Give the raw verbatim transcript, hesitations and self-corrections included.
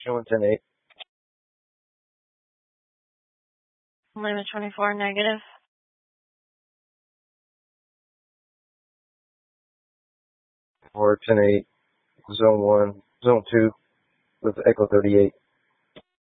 Showing ten eight. Lima twenty-four, negative. Or ten eight. Zone one. Zone two with Echo thirty-eight.